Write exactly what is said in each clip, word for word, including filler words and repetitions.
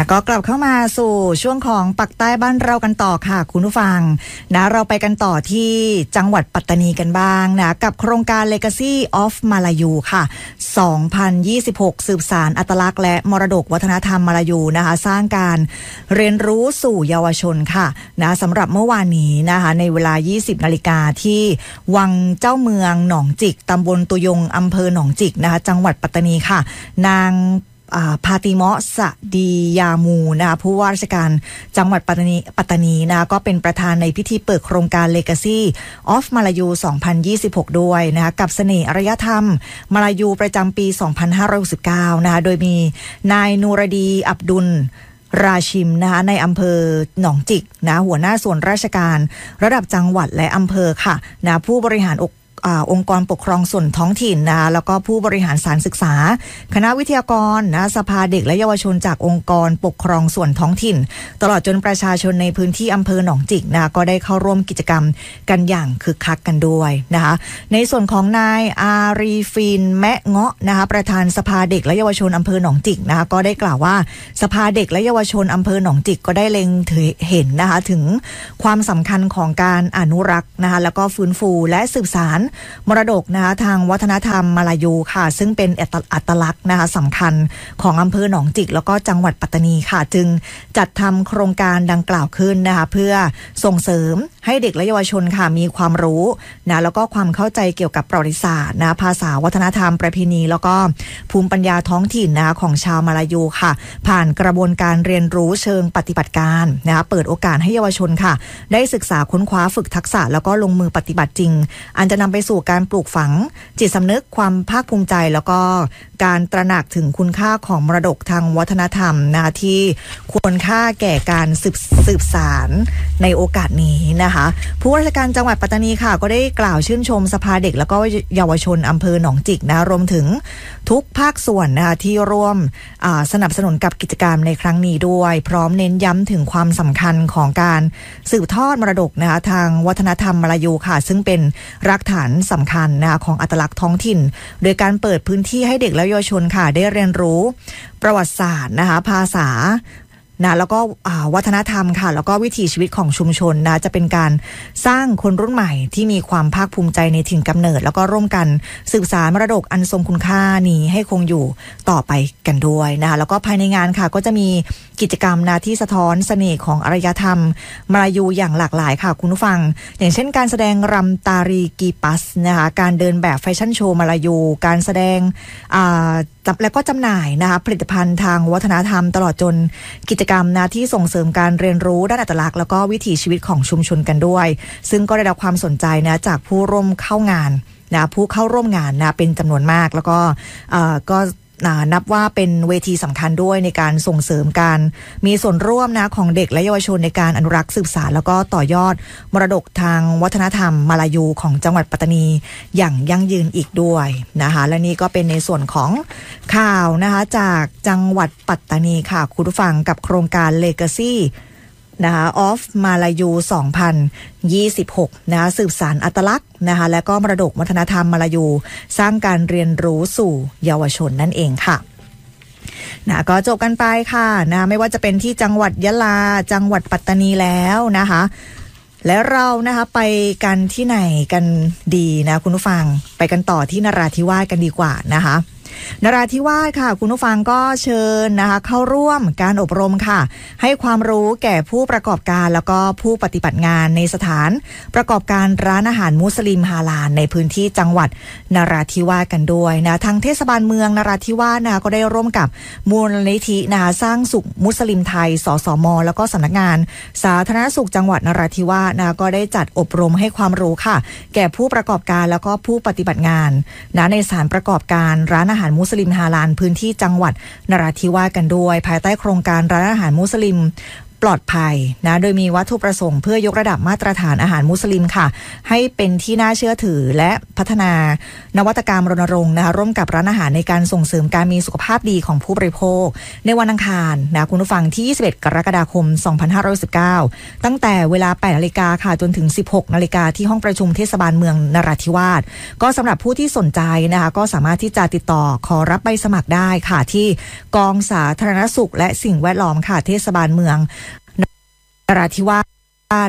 ก็กลับเข้ามาสู่ช่วงของปักใต้บ้านเรากันต่อค่ะคุณผู้ฟังนะเราไปกันต่อที่จังหวัดปัตตานีกันบ้างนะกับโครงการ Legacy of Malayu ค่ะสองพันยี่สิบหกสืบสานอัตลักษณ์และมรดกวัฒนธรรมมาลายูนะคะสร้างการเรียนรู้สู่เยาวชนค่ะนะสำหรับเมื่อวานนี้นะคะในเวลา ยี่สิบนาฬิกาที่วังเจ้าเมืองหนองจิกตำบลตุยงอำเภอหนองจิกนะคะจังหวัดปัตตานีค่ะนางพาติเมาะสะดียามูนะคะผู้ว่าราชการจังหวัดปัตตานีปัตตานีนะก็เป็นประธานในพิธีเปิดโครงการ Legacy of Malayu สองพันยี่สิบหกด้วยนะคะกับเสน่ห์อารยธรรมมาลายูประจำปี สองพันห้าร้อยหกสิบเก้า นะคะโดยมีนายนูรดีอับดุลราชิมนะคะในอำเภอหนองจิกนะหัวหน้าส่วนราชการระดับจังหวัดและอำเภอค่ะนะผู้บริหารอกองค์กรปกครองส่วนท้องถิ่นนะคะแล้วก็ผู้บริหารสถานศึกษาคณะวิทยากรนะสภาเด็กและเยาวชนจากองค์กรปกครองส่วนท้องถิ่นตลอดจนประชาชนในพื้นที่อำเภอหนองจิกนะก็ได้เข้าร่วมกิจกรรมกันอย่างคึกคักกันด้วยนะคะในส่วนของนายอารีฟินแมะเงาะนะคะประธานสภาเด็กและเยาวชนอำเภอหนองจิกนะคะก็ได้กล่าวว่าสภาเด็กและเยาวชนอำเภอหนองจิกก็ได้เล็งเห็นนะคะถึงความสำคัญของการอนุรักษ์นะคะแล้วก็ฟื้นฟูและสืบสานมรดกนะคะทางวัฒนธรรมมาลายูค่ะซึ่งเป็นอัตลักษณ์นะคะสำคัญของอำเภอหนองจิกแล้วก็จังหวัดปัตตานีค่ะจึงจัดทำโครงการดังกล่าวขึ้นนะคะเพื่อส่งเสริมให้เด็กและเยาวชนค่ะมีความรู้นะแล้วก็ความเข้าใจเกี่ยวกับประวัติศาสตร์นะภาษาวัฒนธรรมประเพณีแล้วก็ภูมิปัญญาท้องถิ่นนะคะของชาวมาลายูค่ะผ่านกระบวนการเรียนรู้เชิงปฏิบัติการนะคะเปิดโอกาสให้เยาวชนค่ะได้ศึกษาค้นคว้าฝึกทักษะแล้วก็ลงมือปฏิบัติจริงอันจะนำไปสู่การปลูกฝังจิตสำนึกความภาคภูมิใจแล้วก็การตระหนักถึงคุณค่าของมรดกทางวัฒนธรรมนะคะที่ควรค่าแก่การสืบสืบสานในโอกาสนี้นะคะผู้ว่าราชการจังหวัดปัตตานีค่ะก็ได้กล่าวชื่นชมสภาเด็กแล้วก็เยาวชนอำเภอหนองจิกนะรวมถึงทุกภาคส่วนนะคะที่ร่วมสนับสนุนกับกิจกรรมในครั้งนี้ด้วยพร้อมเน้นย้ำถึงความสำคัญของการสืบทอดมรดกนะคะทางวัฒนธรรมมาลายูค่ะซึ่งเป็นรากฐานสำคัญนะคะของอัตลักษณ์ท้องถิ่นโดยการเปิดพื้นที่ให้เด็กและเยาวชนค่ะได้เรียนรู้ประวัติศาสตร์นะคะภาษานะแล้วก็วัฒนธรรมค่ะแล้วก็วิถีชีวิตของชุมชนนะจะเป็นการสร้างคนรุ่นใหม่ที่มีความภาคภูมิใจในถิ่นกำเนิดแล้วก็ร่วมกันสืบสานมรดกอันทรงคุณค่านี้ให้คงอยู่ต่อไปกันด้วยนะคะแล้วก็ภายในงานค่ะก็จะมีกิจกรรมนะที่สะท้อนเสน่ห์ของอารยธรรมมาลายูอย่างหลากหลายค่ะคุณผู้ฟังอย่างเช่นการแสดงรำตารีกีปัสนะคะการเดินแบบแฟชั่นโชว์มาลายูการแสดงแล้วก็จำหน่ายนะคะผลิตภัณฑ์ทางวัฒนธรรมตลอดจนกิจกรรมนะที่ส่งเสริมการเรียนรู้ด้านอัตลักษณ์แล้วก็วิถีชีวิตของชุมชนกันด้วยซึ่งก็ได้รับความสนใจนะจากผู้ร่วมเข้างานนะผู้เข้าร่วมงานนะเป็นจำนวนมากแล้วก็ก็นับว่าเป็นเวทีสำคัญด้วยในการส่งเสริมการมีส่วนร่วมนะของเด็กและเยาวชนในการอนุรักษ์สืบสานแล้วก็ต่อยอดมรดกทางวัฒนธรรมมาลายูของจังหวัดปัตตานีอย่างยั่งยืนอีกด้วยนะคะและนี่ก็เป็นในส่วนของข่าวนะคะจากจังหวัดปัตตานีค่ะคุณผู้ฟังกับโครงการ Legacyนะคะ of Malayu สองพันยี่สิบหกนะคะสืบสานอัตลักษณ์นะคะและก็มรดกวัฒนธรรมมาลายูสร้างการเรียนรู้สู่เยาวชนนั่นเองค่ะนะก็จบกันไปค่ะนะไม่ว่าจะเป็นที่จังหวัดยะลาจังหวัดปัตตานีแล้วนะคะและเรานะคะไปกันที่ไหนกันดีนะคุณผู้ฟังไปกันต่อที่นราธิวาสกันดีกว่านะคะนราธิวาสค่ะคุณผู้ฟังก็เชิญนะคะเข้าร่วมการอบรมค่ะให้ความรู้แก่ผู้ประกอบการแล้วก็ผู้ปฏิบัติงานในสถานประกอบการร้านอาหารมุสลิมฮาลาลในพื้นที่จังหวัดนราธิวาสกันด้วยนะทางเทศบาลเมืองนราธิวาสนะก็ได้ร่วมกับมูลนิธินะคะสร้างสุขมุสลิมไทยสสมแล้วก็สำนักงานสาธารณสุขจังหวัดนราธิวาสนะก็ได้จัดอบรมให้ความรู้ค่ะแก่ผู้ประกอบการแล้วก็ผู้ปฏิบัติงานนะในสถานประกอบการร้านอาหารมุสลิมฮาลาลพื้นที่จังหวัดนราธิวาสกันด้วยภายใต้โครงการร้านอาหารมุสลิมปลอดภัยนะโดยมีวัตถุประสงค์เพื่อยกระดับมาตรฐานอาหารมุสลิมค่ะให้เป็นที่น่าเชื่อถือและพัฒนานวัตกรรมรณรงค์นะคะร่วมกับร้านอาหารในการส่งเสริมการมีสุขภาพดีของผู้บริโภคในวันอังคารนะคุณผู้ฟังที่ยี่สิบเอ็ดกรกฎาคมสองพันห้าร้อยสิบเก้าตั้งแต่เวลา แปดนาฬิกาค่ะจนถึง สิบหกนาฬิกาที่ห้องประชุมเทศบาลเมืองนราธิวาสก็สำหรับผู้ที่สนใจนะคะก็สามารถที่จะติดต่อขอรับใบสมัครได้ค่ะที่กองสาธารณสุขและสิ่งแวดล้อมค่ะเทศบาลเมืองนราธิวาส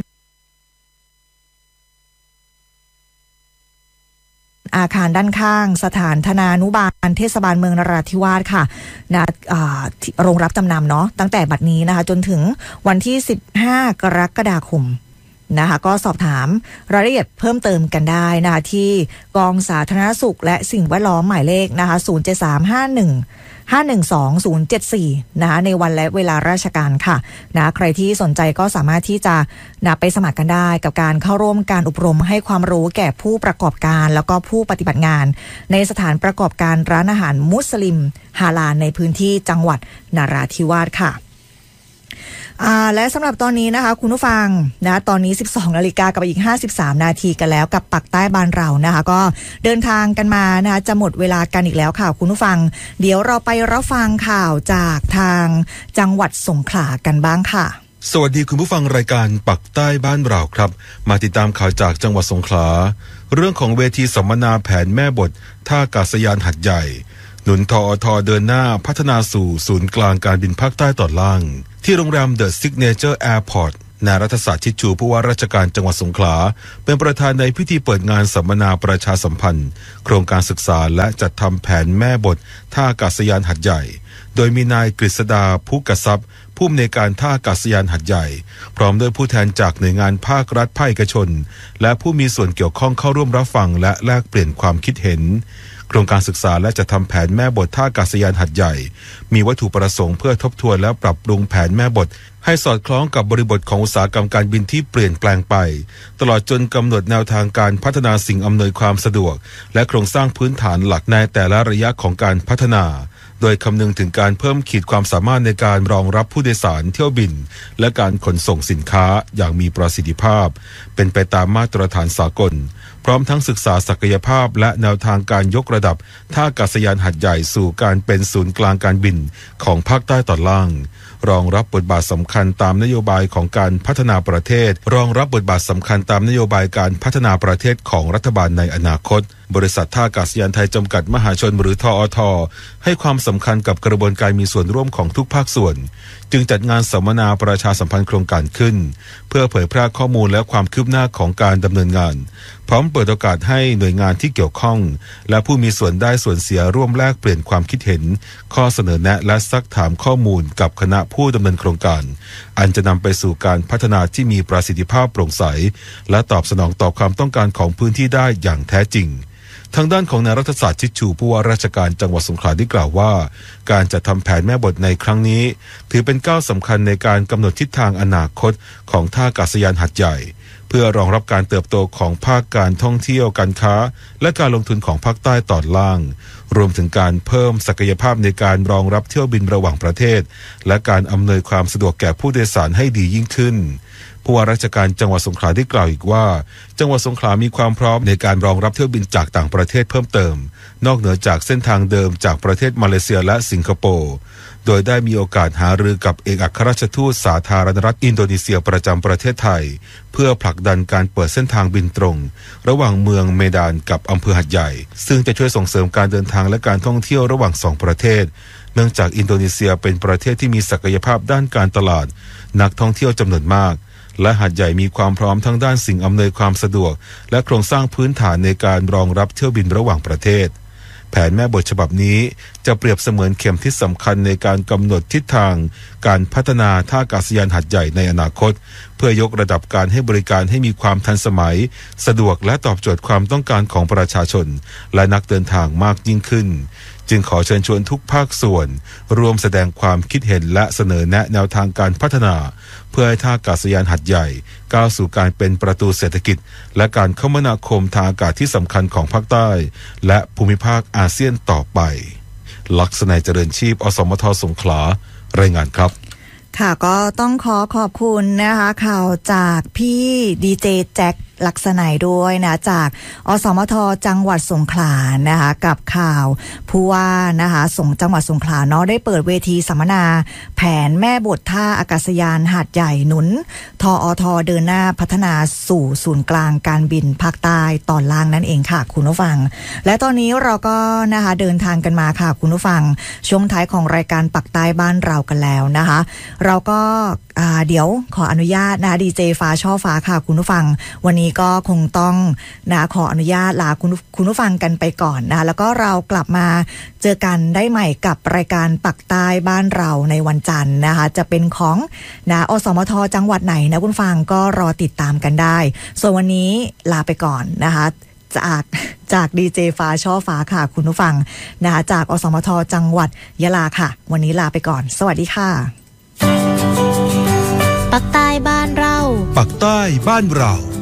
อาคารด้านข้างสถานธนานุบาลเทศบาลเมืองนราธิวาสค่ะนะโรงรับจำนำเนาะตั้งแต่บัดนี้นะคะจนถึงวันที่สิบห้ากรกฎาคมนะคะก็สอบถามรายละเอียดเพิ่มเติมกันได้นะคะที่กองสาธารณสุขและสิ่งแวดล้อมหมายเลขนะคะศูนย์ เจ็ด สาม ห้า หนึ่ง ห้า หนึ่ง สอง ศูนย์ เจ็ด สี่นะคะในวันและเวลาราชการค่ะนะใครที่สนใจก็สามารถที่จะนะไปสมัครกันได้กับการเข้าร่วมการอบรมให้ความรู้แก่ผู้ประกอบการแล้วก็ผู้ปฏิบัติงานในสถานประกอบการร้านอาหารมุสลิมฮาลาลในพื้นที่จังหวัดนราธิวาสค่ะอ่าและสำหรับตอนนี้นะคะคุณผู้ฟังนะตอนนี้ สิบสองนาฬิกา กับอีกห้าสิบสามนาทีกันแล้วกับปักใต้บ้านเรานะคะก็เดินทางกันมานะคะจะหมดเวลากันอีกแล้วค่ะคุณผู้ฟังเดี๋ยวเราไปรับฟังข่าวจากทางจังหวัดสงขลากันบ้างค่ะสวัสดีคุณผู้ฟังรายการปักใต้บ้านเราครับมาติดตามข่าวจากจังหวัดสงขลาเรื่องของเวทีสัมมนาแผนแม่บทท่าอากาศยานหัดใหญ่หนุนทอทเดินหน้าพัฒนาสู่ศูนย์กลางการบินภาคใต้ตอนล่างที่โรงแรม The Signature Airport นายรัฐศาสตร์ชิดชูผู้ว่าราชการจังหวัดสงขลาเป็นประธานในพิธีเปิดงานสัมมนาประชาสัมพันธ์โครงการศึกษาและจัดทำแผนแม่บทท่าอากาศยานหัดใหญ่โดยมีนายกฤษดาภูกทรัพย์ผู้อำนวยการท่าอากาศยานหัดใหญ่พร้อมด้วยผู้แทนจากหน่วยงานภาครัฐภาคเอกชนและผู้มีส่วนเกี่ยวข้องเข้าร่วมรับฟังและแลกเปลี่ยนความคิดเห็นโครงการศึกษาและจะทำแผนแม่บทท่าอากาศยานหัดใหญ่มีวัตถุประสงค์เพื่อทบทวนและปรับปรุงแผนแม่บทให้สอดคล้องกับบริบทของอุตสาหกรรมการบินที่เปลี่ยนแปลงไปตลอดจนกำหนดแนวทางการพัฒนาสิ่งอำนวยความสะดวกและโครงสร้างพื้นฐานหลักในแต่ละระยะของการพัฒนาโดยคำนึงถึงการเพิ่มขีดความสามารถในการรองรับผู้โดยสารเที่ยวบินและการขนส่งสินค้าอย่างมีประสิทธิภาพเป็นไปตามมาตรฐานสากลพร้อมทั้งศึกษาศักยภาพและแนวทางการยกระดับท่าอากาศยานหัดใหญ่สู่การเป็นศูนย์กลางการบินของภาคใต้ตอนล่างรองรับบทบาทสำคัญตามนโยบายของการพัฒนาประเทศรองรับบทบาทสำคัญตามนโยบายการพัฒนาประเทศของรัฐบาลในอนาคตบริษัทท่าอากาศยานไทยจำกัดมหาชนหรือทอทให้ความสำคัญกับกระบวนการมีส่วนร่วมของทุกภาคส่วนจึงจัดงานสัมมนาประชาสัมพันธ์โครงการขึ้นเพื่อเผยแพร่ข้อมูลและความคืบหน้าของการดำเนินงานพร้อมเปิดโอกาสให้หน่วยงานที่เกี่ยวข้องและผู้มีส่วนได้ส่วนเสียร่วมแลกเปลี่ยนความคิดเห็นข้อเสนอแนะและซักถามข้อมูลกับคณะผู้ดำเนินโครงการอันจะนำไปสู่การพัฒนาที่มีประสิทธิภาพโปร่งใสและตอบสนองต่อความต้องการของพื้นที่ได้อย่างแท้จริงทางด้านของนายรัฐศาสตร์ชิดชูผู้ว่าราชการจังหวัดสงขลาได้กล่าวว่าการจัดทำแผนแม่บทในครั้งนี้ถือเป็นก้าวสำคัญในการกำหนดทิศทางอนาคตของท่าอากาศยานหัดใหญ่เพื่อรองรับการเติบโตของภาคการท่องเที่ยวการค้าและการลงทุนของภาคใต้ตอนล่างรวมถึงการเพิ่มศักยภาพในการรองรับเที่ยวบินระหว่างประเทศและการอำนวยความสะดวกแก่ผู้โดยสารให้ดียิ่งขึ้นผู้ว่าราชการจังหวัดสงขลาได้กล่าวอีกว่าจังหวัดสงขลามีความพร้อมในการรองรับเที่ยวบินจากต่างประเทศเพิ่มเติมนอกเหนือจากเส้นทางเดิมจากประเทศมาเลเซียและสิงคโปร์โดยได้มีโอกาสหารือกับเอกอัครราชทูตสาธารณรัฐอินโดนีเซียประจำประเทศไทยเพื่อผลักดันการเปิดเส้นทางบินตรงระหว่างเมืองเมดานกับอำเภอหัดใหญ่ซึ่งจะช่วยส่งเสริมการเดินทางและการท่องเที่ยวระหว่างสองประเทศเนื่องจากอินโดนีเซียเป็นประเทศที่มีศักยภาพด้านการตลาดนักท่องเที่ยวจำนวนมากและหัดใหญ่มีความพร้อมทั้งด้านสิ่งอำนวยความสะดวกและโครงสร้างพื้นฐานในการรองรับเที่ยวบินระหว่างประเทศแผนแม่บทฉบับนี้จะเปรียบเสมือนเข็มทิศสำคัญในการกำหนดทิศทางการพัฒนาท่าอากาศยานหัดใหญ่ในอนาคตเพื่อยกระดับการให้บริการให้มีความทันสมัยสะดวกและตอบโจทย์ความต้องการของประชาชนและนักเดินทางมากยิ่งขึ้นจึงขอเชิญชวนทุกภาคส่วนร่วมแสดงความคิดเห็นและเสนอแนะแนวทางการพัฒนาเพื่อให้ท่าอากาศยานหัดใหญ่ก้าวสู่การเป็นประตูเศรษฐกิจและการคมนาคมทางอากาศที่สำคัญของภาคใต้และภูมิภาคอาเซียนต่อไปลักษณะเจริญชีพอสมทสงขลารายงานครับค่ะก็ต้องขอขอบคุณนะคะข่าวจากพี่ดีเจแจ็คลักษณัยด้วยนะจากอสมทจังหวัดสงขลานะคะกับข่าวผู้ว่านะคะสงจังหวัดสงขลาเนาะได้เปิดเวทีสัมมนาแผนแม่บทท่าอากาศยานหาดใหญ่หนุนทอทเดินหน้าพัฒนาสู่ศูนย์กลางการบินภาคใต้ตอนล่างนั่นเองค่ะคุณผู้ฟังและตอนนี้เราก็นะคะเดินทางกันมาค่ะคุณผู้ฟังช่วงท้ายของรายการปักใต้บ้านเรากันแล้วนะคะเราก็เดี๋ยวขออนุญาตนะดีเจฟ้าช่อฟ้าค่ะคุณผู้ฟังวันนี้ก็คงต้องนะขออนุญาตลาคุณคุณผู้ฟังกันไปก่อนนะแล้วก็เรากลับมาเจอกันได้ใหม่กับรายการปักใต้บ้านเราในวันจันทร์นะคะจะเป็นของนะอสมทจังหวัดไหนนะคุณฟังก็รอติดตามกันได้ส่วนวันนี้ลาไปก่อนนะคะจากจากดีเจฟ้าช่อฟ้าค่ะคุณผู้ฟังนะคะจากอสมทจังหวัดยะลาค่ะวันนี้ลาไปก่อนสวัสดีค่ะปักใต้บ้านเราปักใต้บ้านเรา